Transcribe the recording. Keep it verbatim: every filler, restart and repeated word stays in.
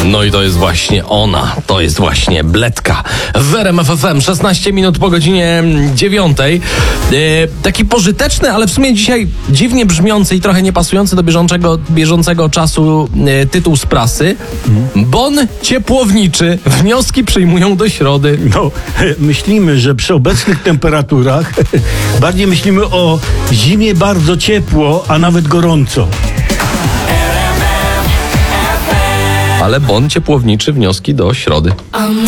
No i to jest właśnie ona, to jest właśnie Bledka. W R M F F M, szesnaście minut po godzinie dziewiątej. E, taki pożyteczny, ale w sumie dzisiaj dziwnie brzmiący i trochę niepasujący do bieżącego, bieżącego czasu e, tytuł z prasy. Bon ciepłowniczy. Wnioski przyjmują do środy. No, myślimy, że przy obecnych temperaturach bardziej myślimy o zimie bardzo ciepło, a nawet gorąco. Ale bon ciepłowniczy, wnioski do środy.